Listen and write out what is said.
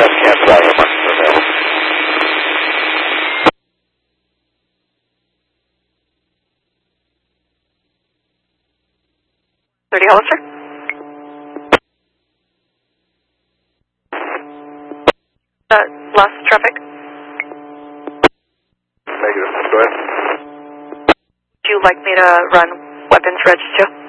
That's cancel out your marks are available. 30 Hollister. Lost traffic. Negative. Go ahead. Would you like me to run weapons reg too?